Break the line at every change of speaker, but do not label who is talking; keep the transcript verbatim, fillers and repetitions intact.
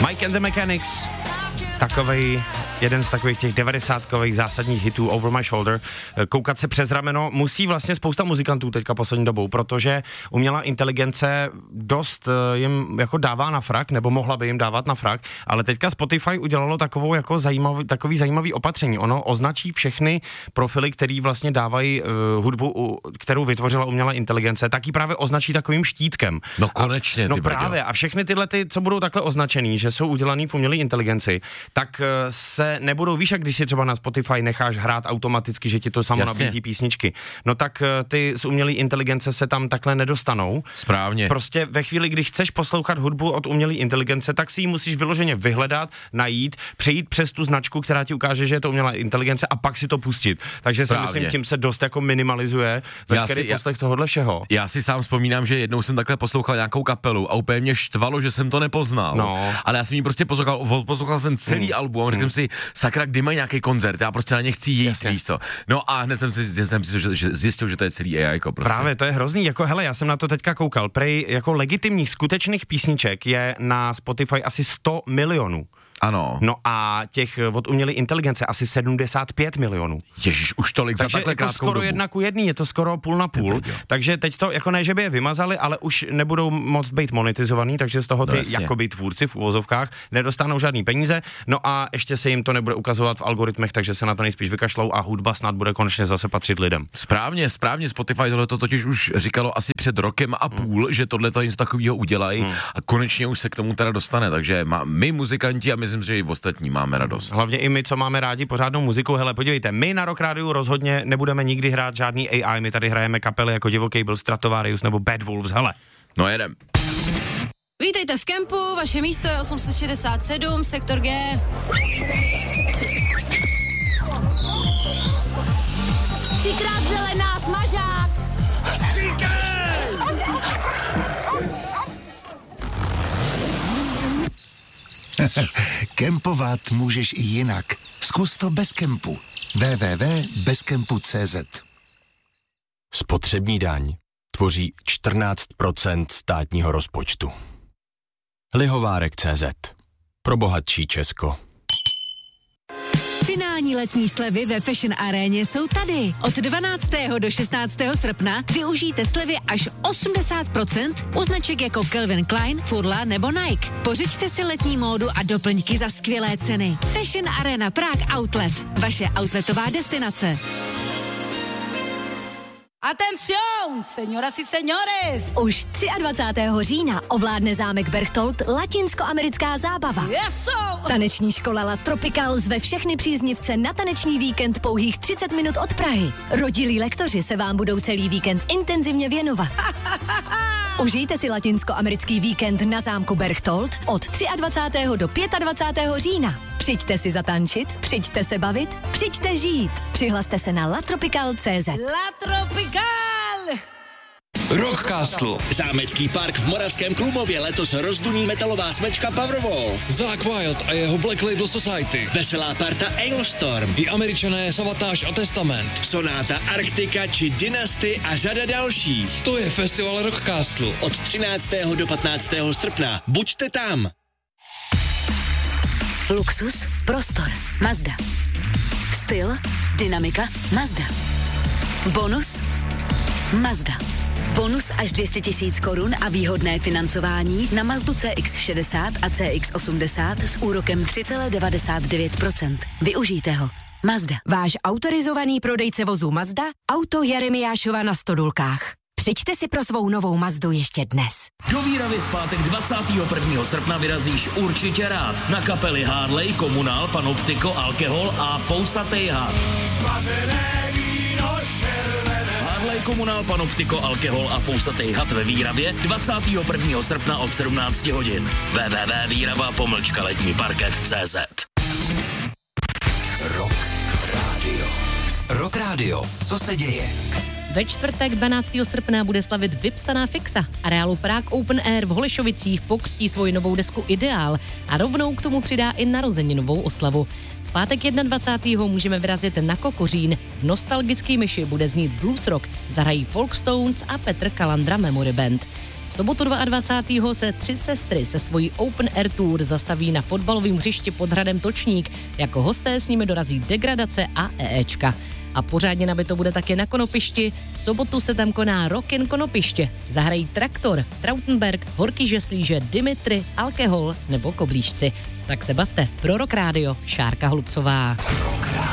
Mike and the Mechanics, takovej jeden z takových těch devadesátkových zásadních hitů Over My Shoulder. Koukat se přes rameno musí vlastně spousta muzikantů teďka poslední dobou, protože umělá inteligence dost jim jako dává na frak, nebo mohla by jim dávat na frak, ale teďka Spotify udělalo takovou jako zajímavý, takový zajímavý opatření. Ono označí všechny profily, který vlastně dávají uh, hudbu, uh, kterou vytvořila umělá inteligence, tak ji právě označí takovým štítkem.
No konečně,
a, No
ty
právě,
braďo.
a všechny tyhle, ty, co budou takhle označený, že jsou udělaný v umělé inteligenci, tak uh, se nebudou, víš, jak když si třeba na Spotify necháš hrát automaticky, že ti to samo
Jasně.
nabízí písničky. No tak ty z umělé inteligence se tam takhle nedostanou.
Správně.
Prostě ve chvíli, kdy chceš poslouchat hudbu od umělé inteligence, tak si ji musíš vyloženě vyhledat, najít, přejít přes tu značku, která ti ukáže, že je to umělá inteligence a pak si to pustit. Takže
Správně.
si myslím, tím se dost jako minimalizuje veškerý poslech tohohle všeho.
Já si sám vzpomínám, že jednou jsem takhle poslouchal nějakou kapelu a úplně mě štvalo, že jsem to nepoznal.
No.
Ale já jsem ji prostě poslouchal, poslouchal jsem celý hmm. album a řekl hmm. si, sakra, kdy mají nějaký koncert, já prostě na ně chci jít, víš co. No a hned jsem si jsem si, že, že zjistil, že to je celý A I jako prostě.
Právě, to je hrozný, jako hele, já jsem na to teďka koukal, prej jako legitimních skutečných písniček je na Spotify asi sto milionů.
Ano.
No a těch od umělé inteligence asi sedmdesát pět milionů.
Ježíš, už tolik
takže
za takhle
jako
krátkou
skoro
dobu.
jedna ku jedný, je to skoro půl na půl. Takže teď to, jako ne, že by je vymazali, ale už nebudou moc být monetizovaný, takže z toho ty
no,
jakoby tvůrci v uvozovkách nedostanou žádný peníze. No a ještě se jim to nebude ukazovat v algoritmech, takže se na to nejspíš vykašlou a hudba snad bude konečně zase patřit lidem.
Správně, správně, Spotify tohle to totiž už říkalo asi před rokem a půl, hmm. že tohle to něco takového udělají hmm. a konečně už se k tomu teda dostane, takže má, my muzikanti a myslím, že i ostatní máme radost.
Hlavně i my, co máme rádi pořádnou muziku. Hele, podívejte, my na Rock Rádiu rozhodně nebudeme nikdy hrát žádný A I, my tady hrajeme kapely jako Divoký byl, Stratovarius nebo Bad Wolves, hele.
No jedem.
Vítejte v kempu, vaše místo je osm set šedesát sedm, sektor G. Třikrát zelená, smažák.
Kempovat můžeš i jinak. Zkus to bez kempu. w w w tečka bez kempu tečka c z.
Spotřební daň tvoří čtrnáct procent státního rozpočtu. Lihovárek tečka cé zet. Pro bohatší Česko.
Finální letní slevy ve Fashion Aréně jsou tady. Od dvanáctého do šestnáctého srpna využijte slevy až osmdesát procent u značek jako Calvin Klein, Furla nebo Nike. Pořiďte si letní módu a doplňky za skvělé ceny. Fashion Arena Prague Outlet. Vaše outletová destinace.
Atención, señoras y señores.
Už dvacátého třetího října ovládne zámek Berchtold latinskoamerická zábava.
Yes,
Taneční škola La Tropical zve všechny příznivce na taneční víkend pouhých třicet minut od Prahy. Rodilí lektoři se vám budou celý víkend intenzivně věnovat. Užijte si latinskoamerický víkend na zámku Berchtold od dvacátého třetího do dvacátého pátého října. Přijďte si zatančit, přijďte se bavit, přijďte žít. Přihlaste se na latropical tečka cé zet.
La Tropical.
Rockcastle. Zámecký park v Moravském Krumlově letos rozduní metalová smečka Powerwolf.
Zakk Wylde a jeho Black Label Society.
Veselá parta Ailstorm.
I Američané Savatage a Testament.
Sonáta Arktika či Dynasty a řada dalších.
To je festival Rockcastle.
Od třináctého do patnáctého srpna. Buďte tam.
Luxus, prostor, Mazda. Styl, dynamika, Mazda. Bonus, Mazda. Bonus až dvě stě tisíc korun a výhodné financování na Mazdu C X šedesát a C X osmdesát s úrokem tři celá devadesát devět procent. Využijte ho. Mazda. Váš autorizovaný prodejce vozů Mazda, Auto Jeremiášova na Stodulkách. Přijďte si pro svou novou Mazdu ještě dnes.
Do Výravy v pátek dvacátého prvního srpna vyrazíš určitě rád. Na kapely Harley, Komunál, Panoptiko, Alkohol a Fousatej had.
Svařené víno červené.
Harley, Komunál, Panoptiko, Alkohol a Fousatej had ve Výravě dvacátého prvního srpna od sedmnáct hodin. w w w tečka výrava pomlčka letní parket tečka cé zet.
Rock Radio. Rock Radio. Co se děje?
Ve čtvrtek dvanáctého srpna bude slavit vypsaná fixa. Areálu Prague Open Air v Holešovicích pokřtí svoji novou desku Ideál a rovnou k tomu přidá i narozeninovou oslavu. V pátek dvacátého prvního můžeme vyrazit na Kokořín. V nostalgický myši bude znít blues rock, zahrají Folkstones a Petr Kalandra Memory Band. V sobotu dvacátého druhého se Tři sestry se svojí Open Air Tour zastaví na fotbalovém hřišti pod hradem Točník. Jako hosté s nimi dorazí Degradace a EEčka. A pořádně nabito bude také na Konopišti. V sobotu se tam koná Rockin' Konopiště. Zahrají Traktor, Trautenberg, Horký žeslíže, Dimitri, Alkohol nebo Koblížci. Tak se bavte. Pro Rock Radio, Šárka Holubcová.